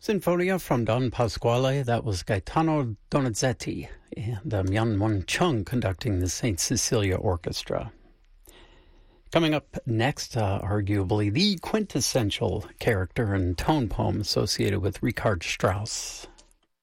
Sinfonia from Don Pasquale, that was Gaetano Donizetti, and Myung Won Chung conducting the St. Cecilia Orchestra. Coming up next, arguably the quintessential character and tone poem associated with Richard Strauss.